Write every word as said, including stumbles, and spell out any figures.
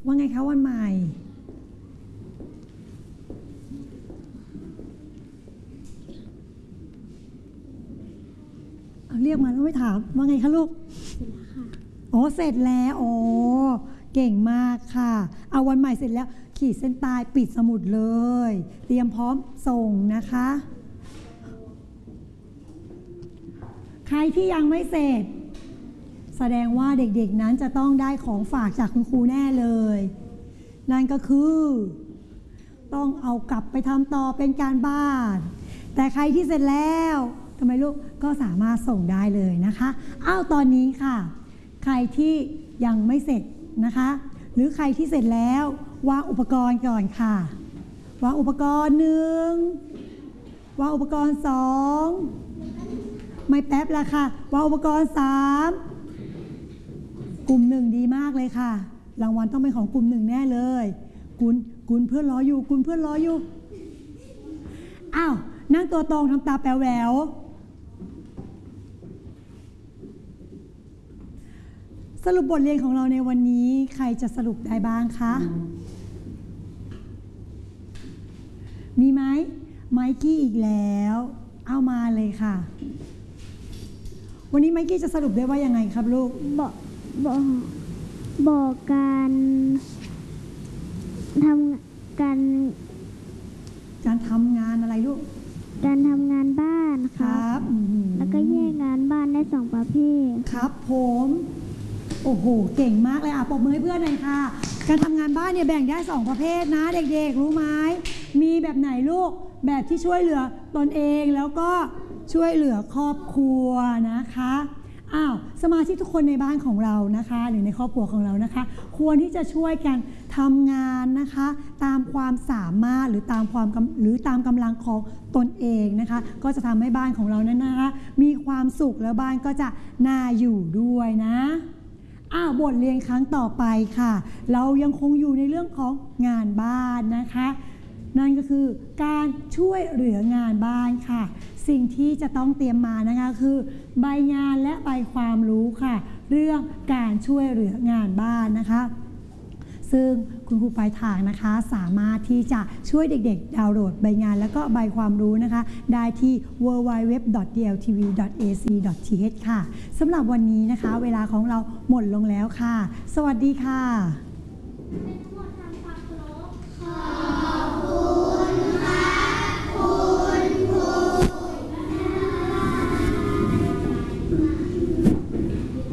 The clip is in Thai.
ว่าไงคะวันใหม่เอาเรียกมาแล้วไม่ถามว่าไงคะลูกอ๋อเสร็จแล้วโอ้เก่งมากค่ะเอาวันใหม่เสร็จแล้วขีดเส้นใต้ปิดสมุดเลยเตรียมพร้อมส่งนะคะใครที่ยังไม่เสร็จแสดงว่าเด็กๆนั้นจะต้องได้ของฝากจากคุณครูแน่เลยนั่นก็คือต้องเอากลับไปทำต่อเป็นการบ้านแต่ใครที่เสร็จแล้วทำไมลูกก็สามารถส่งได้เลยนะคะอ้าวตอนนี้ค่ะใครที่ยังไม่เสร็จนะคะหรือใครที่เสร็จแล้ววางอุปกรณ์ก่อนค่ะวางอุปกรณ์หนึ่งวางอุปกรณ์สองไม่แป๊บละค่ะวางอุปกรณ์สามกลุ่มหนึ่งดีมากเลยค่ะรางวัลต้องเป็นของกลุ่มหนึ่งแน่เลยกุลกุลเพื่อนรออยู่กุลเพื่อนรออยู่อ้าวนั่งตัวตรงทำตาแป๋วแหววสรุปบทเรียนของเราในวันนี้ใครจะสรุปได้บ้างคะมีไหมไมกี้อีกแล้วเอามาเลยค่ะวันนี้ไมกี้จะสรุปได้ว่ายังไงครับลูกบอกบอกบอกการทำการการทำงานอะไรลูกการทำงานบ้านครับแล้วก็แยกงานบ้านได้สองประเภทครับผมโอ้โหเก่งมากเลยอ่ะปรบมือให้เพื่อนหน่อยค่ะการทำงานบ้านเนี่ยแบ่งได้สองประเภทนะเด็กๆรู้ไหมมีแบบไหนลูกแบบที่ช่วยเหลือตนเองแล้วก็ช่วยเหลือครอบครัวนะคะอ้าวสมาชิกทุกคนในบ้านของเรานะคะหรือในครอบครัวของเรานะคะควรที่จะช่วยกันทำงานนะคะตามความสามารถหรือตามความหรือตามกำลังของตนเองนะคะก็จะทำให้บ้านของเรานั้นนะคะมีความสุขแล้วบ้านก็จะน่าอยู่ด้วยนะอ้าวบทเรียนครั้งต่อไปค่ะเรายังคงอยู่ในเรื่องของงานบ้านนะคะนั่นก็คือการช่วยเหลืองานบ้านค่ะสิ่งที่จะต้องเตรียมมานะคะคือใบงานและใบความรู้ค่ะเรื่องการช่วยเหลืองานบ้านนะคะซึ่งคุณครูปลายทางนะคะสามารถที่จะช่วยเด็กๆดาวน์โหลดใบงานแล้วก็ใบความรู้นะคะได้ที่ ดับเบิลยู ดับเบิลยู ดับเบิลยู ดอท ดี แอล ที วี ดอท เอ ซี ดอท ที เอช ค่ะสำหรับวันนี้นะคะเวลาของเราหมดลงแล้วค่ะสวัสดีค่ะ